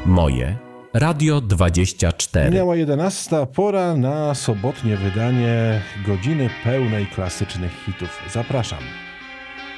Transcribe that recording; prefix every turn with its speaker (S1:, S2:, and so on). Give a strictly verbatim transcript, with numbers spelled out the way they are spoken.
S1: Moje Radio dwadzieścia cztery.
S2: Minęła jedenasta, pora na sobotnie wydanie godziny pełnej klasycznych hitów. Zapraszam.